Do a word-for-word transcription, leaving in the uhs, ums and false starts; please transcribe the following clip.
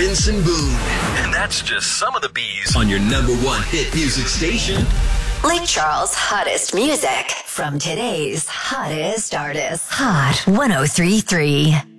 Benson Boone. And that's just some of the bees on your number one hit music station. Lake Charles' hottest music from today's hottest artists. Hot one oh three point three.